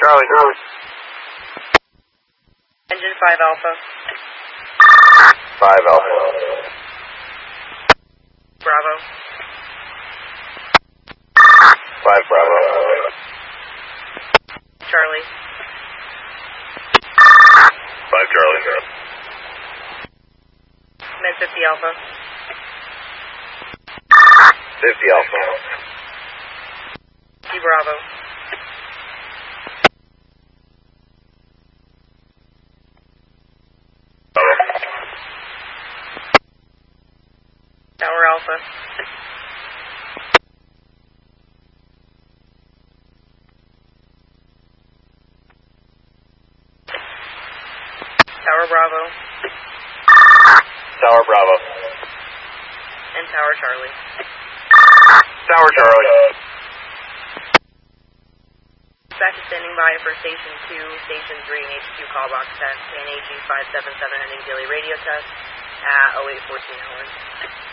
Charlie. Engine 5 Alpha. 5 Alpha. Bravo. 5 Bravo. Charlie. 5 Charlie. Med 50 Alpha. 50 Alpha. G Bravo. Tower Alpha. Tower Bravo. Tower Bravo. And Tower Charlie. Tower Charlie. Back to standing by for Station 2, Station 3, and HQ callbox test, and AG 577 ending daily radio test at 0814 hours.